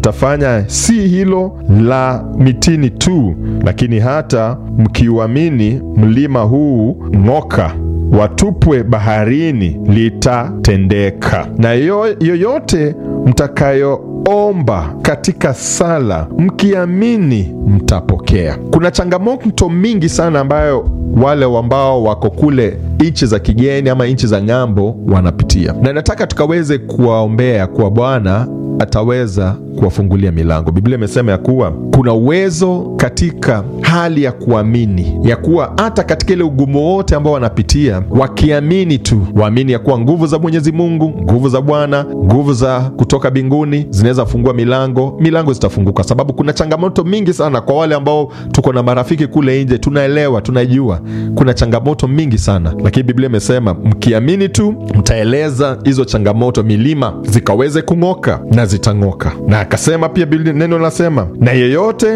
mtafanya si hilo la mitini tu, lakini hata mkiuamini mlima huu ng'oka, watupwe baharini, litatendeka. Na yoyote mtakayoomba katika sala, mkiamini mtapokea. Kuna changamoto mingi sana ambayo wale ambao wako kule nchi za kigeni ama nchi za ng'ambo wanapitia, na nataka tukaweze kuwaombea kwa Bwana ataweza kuwafungulia milango. Biblia imesema ya kuwa kuna uwezo katika hali ya kuamini, ya kuwa hata katika ile ugumu wote ambao wanapitia, wakiamini tu, waamini ya kuwa nguvu za Mwenyezi Mungu, nguvu za Bwana, nguvu za kutoka mbinguni zinaweza fungua milango zitafunguka. Sababu kuna changamoto mingi sana kwa wale ambao tuko na marafiki kule nje, tunaelewa, tunajua kuna changamoto mingi sana, lakini Biblia imesema mkiamini tu mtaeleza hizo changamoto, milima zikaweze kung'oka na zitang'oka. Na akasema pia Biblia, neno linasema, na yeyote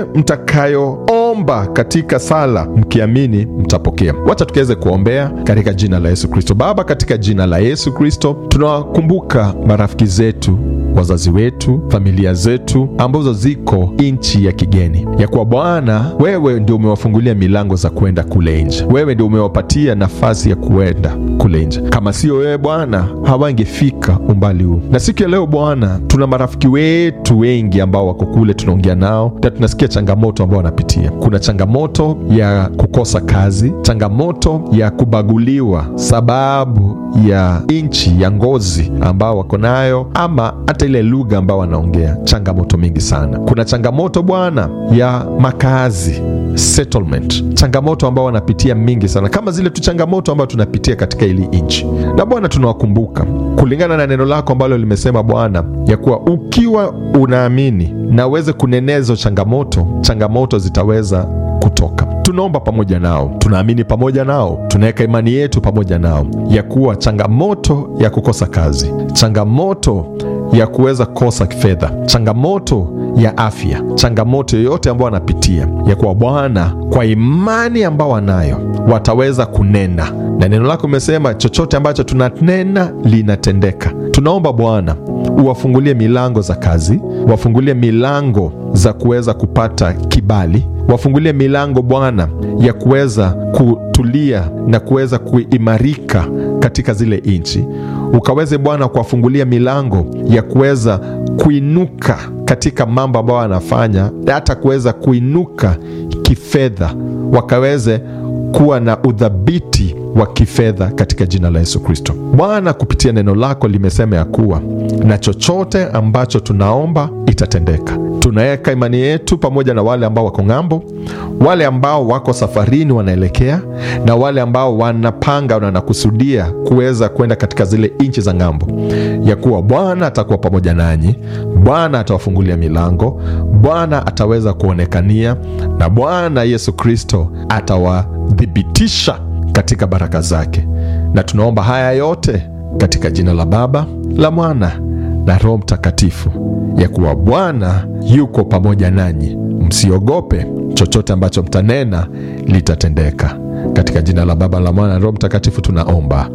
mtakayoomba katika sala, mkiamini mtapokea. Wacha tukaweze kuombea katika jina la Yesu Kristo. Baba, katika jina la Yesu Kristo tunawakumbuka marafiki zetu, wazazi wetu, familia zetu ambazo ziko nchi ya kigeni, ya kuwa Bwana wewe ndio umewafungulia milango za kwenda kule nje. Wewe ndio umewapatia nafasi ya kuenda kule nje. Kama sio wewe Bwana, hawangefika umbali huu. Na siku ya leo Bwana, tuna marafiki wetu wengi ambao wako kule, tunaongea nao na tunasikia changamoto ambao wanapitia. Kuna changamoto ya kukosa kazi, changamoto ya kubaguliwa sababu ya nchi ya ngozi ambao wako nayo, ama hata ile lugha ambao wanaongea. Changamoto mingi sana. Kuna changamoto Bwana ya makazi, settlement, changamoto ambao wanapitia mingi sana, kama zile tu changamoto ambao tunapitia katika ili nchi. Na Bwana tunawakumbuka kulingana na neno lako ambalo limesema Bwana ya kuwa ukiwa unaamini na uweze kuneneza changamoto zitaweza kutoka. Tunaomba pamoja nao, tunaamini pamoja nao, tunaweka imani yetu pamoja nao ya kuwa changamoto ya kukosa kazi, changamoto ya kuweza kukosa fedha, changamoto ya afya, changamoto yoyote ambao wanapitia, ya kuwa Bwana kwa imani ambao wanayo wataweza kunena. Na neno lako umesema chochote ambacho tunanena linatendeka. Tunaomba Bwana uwafungulie milango za kazi, wafungulie milango za kuweza kupata kibali, wafungulie milango Bwana ya kuweza kutulia na kuweza kuimarika katika zile nchi. Ukaweze Bwana kuwafungulia milango ya kuweza kuinuka katika mambo ambayo wanafanya, hata kuweza kuinuka kifedha, wakaweze kuwa na udhabiti wa kifedha katika jina la Yesu Kristo. Bwana, kupitia neno lako limesema ya kuwa na chochote ambacho tunaomba itatendeka. Tunaweka imani yetu pamoja na wale ambao wako ng'ambo, wale ambao wako safarini wanaelekea, na wale ambao wanapanga na wanakusudia kuweza kwenda katika zile nchi za ng'ambo, ya kuwa Bwana atakuwa pamoja nanyi, Bwana atawafungulia milango, Bwana ataweza kuonekania, na Bwana Yesu Kristo atawadhibitisha katika baraka zake. Na tunaomba haya yote katika jina la Baba, la Mwana na Roho Mtakatifu, ya kuwa Bwana yuko pamoja nanyi. Msiogope, chochote ambacho mtanena litatendeka. Katika jina la Baba, la Mwana na Roho Mtakatifu tunaomba.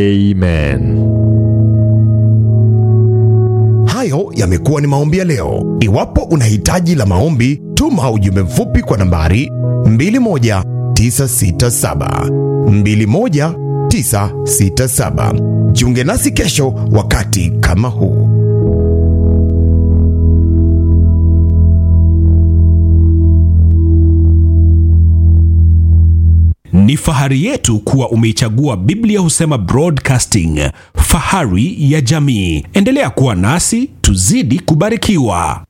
Amen. Hayo yamekuwa ni maombi ya leo. Iwapo una hitaji la maombi, tuma ujumbe mfupi kwa nambari 21967 21967. Jiunge nasi kesho wakati kama huu. Ni fahari yetu kuwa umeichagua Biblia Husema Broadcasting, fahari ya jamii. Endelea kuwa nasi, tuzidi kubarikiwa.